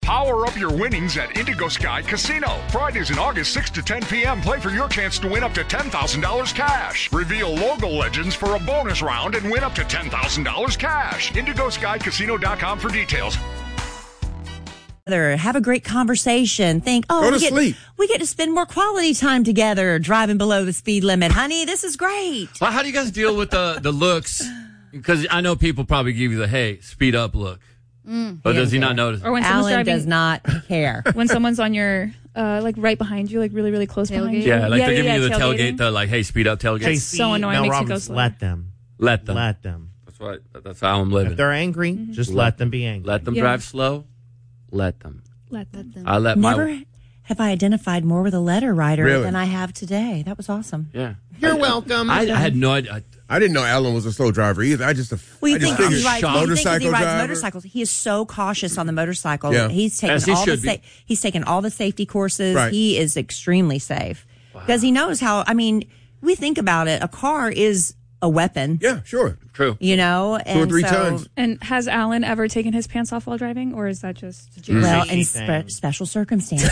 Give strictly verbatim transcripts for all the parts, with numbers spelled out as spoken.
Power up your winnings at Indigo Sky Casino. Fridays in August, six to ten p.m. Play for your chance to win up to ten thousand dollars cash. Reveal logo legends for a bonus round and win up to ten thousand dollars cash. indigo sky casino dot com for details. Have a great conversation. Think, oh, Go to we, get, sleep. we get to spend more quality time together driving below the speed limit. Honey, this is great. Well, how do you guys deal with the, the looks? Because I know people probably give you the, hey, speed up look. Mm. But does he not notice? Or when someone's Alan driving, does not care. when someone's on your, uh, like right behind you, like really, really close Tailgate? behind you. Yeah, like yeah, they're yeah, giving yeah, you the tailgate, tailgating. the like, hey, speed up tailgate. That's so annoying. Mel Makes you go Robbins, slow. let them. Let them. Let them. That's right. That's how I'm living. If they're angry, Mm-hmm. just Let let them be angry. Let them Yeah. drive slow. Let them. Let them. I let Never my... have I identified more with a letter writer Really? than I have today. That was awesome. Yeah. You're welcome. I, I had no idea. I didn't know Alan was a slow driver either. I just, Well, you I just think 'cause figured he rides, you think 'cause motorcycle he rides driver. motorcycles. He is so cautious on the motorcycle. Yeah. He's taken As he all the should be. sa- he's taken all the safety courses. Right. He is extremely safe because he knows how. I mean, we think about it. A car is a weapon. Yeah, sure. True. You know, Two or and three so, tons. And has Alan ever taken his pants off while driving, or is that just? Well, Safety in thing. spe- special circumstances.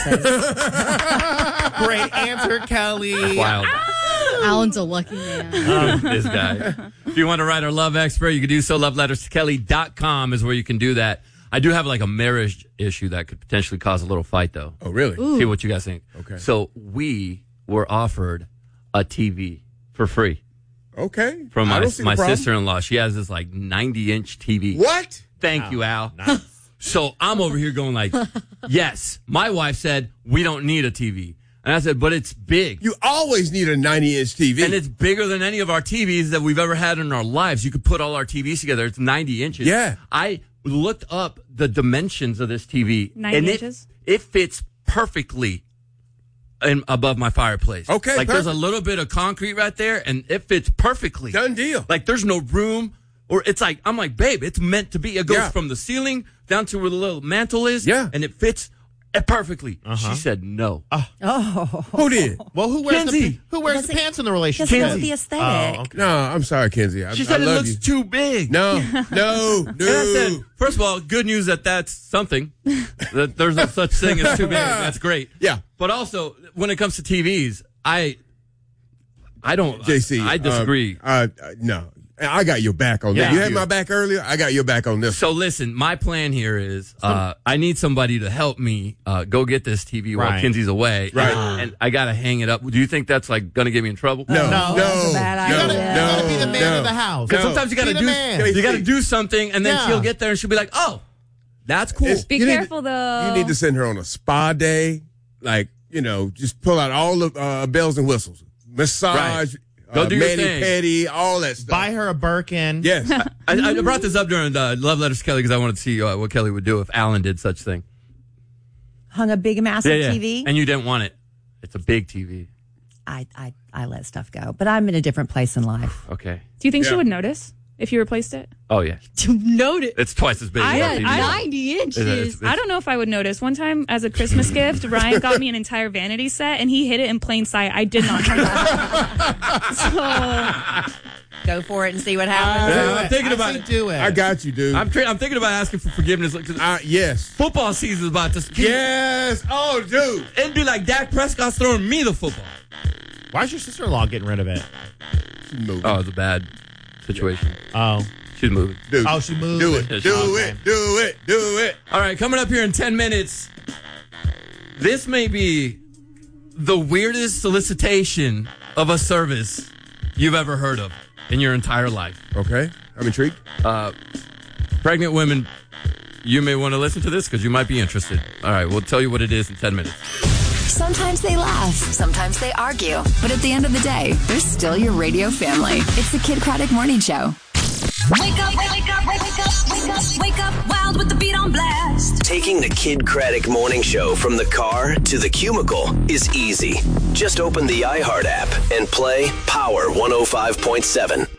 Great answer, Kelly. Wild. Alan's a lucky man. This guy. If you want to write our love expert, you can do so. love letters to kelly dot com is where you can do that. I do have like a marriage issue that could potentially cause a little fight, though. Oh, really? See what you guys think. Okay. So we were offered a T V for free Okay. from I my don't see the my problem. sister-in-law. She has this like ninety inch T V. What? Thank you, Al. So I'm over here going like, yes. My wife said we don't need a T V, and I said, but it's big. You always need a ninety inch T V. And it's bigger than any of our T Vs that we've ever had in our lives. You could put all our T Vs together. It's ninety inches. Yeah. I looked up the dimensions of this T V. ninety and inches? It, it fits perfectly in, above my fireplace. Okay, Like there's a perfect. little bit of concrete right there, and it fits perfectly. Done deal. Like there's no room. Or it's like, I'm like, babe, it's meant to be. It goes Yeah. from the ceiling down to where the little mantle is. Yeah. And it fits it perfectly. Uh-huh. She said no. oh, Who did? Well, who wears Kenzie. the who wears the Doesn't- pants in the relationship? doesn't Kenzie. fit the aesthetic. Oh, okay. No, I'm sorry, Kenzie. I, She I said it love looks you. too big. No, no, no. And I said, first of all, good news that that's something. That there's no such thing as too big. That's great. Yeah. But also, when it comes to T Vs, I, I don't. J C, I, I disagree. Uh, uh, no, I got your back on Yeah. that. You had You- my back earlier. I got your back on this. So listen, my plan here is uh, I need somebody to help me uh, go get this T V while Right. Kenzie's away. Right. And, and I got to hang it up. Do you think that's like going to get me in trouble? No, No. no, That's a bad no, idea. You gotta, you gotta be the man no. of the house. Because No. sometimes you got to Be the do man. you got to do something, and then Yeah. she'll get there and she'll be like, "Oh, that's cool." It's- Be you need to- careful, though. You need to send her on a spa day. Like, you know, just pull out all the uh, bells and whistles. Massage, Go uh, do your mani thing. pedi, all that stuff. Buy her a Birkin. Yes. I, I brought this up during the Love Letters to Kelly because I wanted to see uh, what Kelly would do if Alan did such thing. Hung a big, massive T V. And you didn't want it. It's a big T V. I, I, I let stuff go, but I'm in a different place in life. Okay. Do you think she Yeah. would notice if you replaced it? Oh yeah, To note it. it's twice as big. I as our had T V. I- ninety inches. It is. It's- I don't know if I would notice. One time, as a Christmas gift, Ryan got me an entire vanity set, and he hid it in plain sight. I did not know. So Go for it and see what happens. Yeah, Do I'm it. thinking I about say it. Do it. I got you, dude. I'm tra- I'm thinking about asking for forgiveness. Like, 'cause uh, yes. football season is about to. Yes. Oh, dude. It'd be like Dak Prescott's throwing me the football. Why is your sister-in-law getting rid of it? Move. Oh, it's a bad situation. Oh. She's moving. Dude. Oh, she moved. Do it. Yeah, Do she- it. Do it. Do it. All right, coming up here in ten minutes. This may be the weirdest solicitation of a service you've ever heard of in your entire life. Okay. I'm intrigued. Uh, pregnant women, you may want to listen to this because you might be interested. All right, we'll tell you what it is in ten minutes. Sometimes they laugh, sometimes they argue, but at the end of the day, they're still your radio family. It's the Kid Craddock Morning Show. Wake up, wake up, wake up, wake up, wake up, wild with the beat on blast. Taking the Kid Craddock Morning Show from the car to the cubicle is easy. Just open the iHeart app and play Power one oh five point seven.